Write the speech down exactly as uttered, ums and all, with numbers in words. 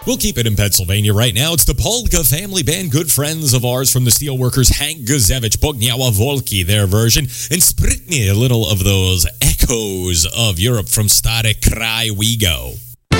We'll keep it in Pennsylvania right now. It's the Polka family band, good friends of ours from the Steelworkers, Hank Guzevich, Pogniała Volki, their version, and Spritny, a little of those echoes of Europe from Stare Kraj We Go.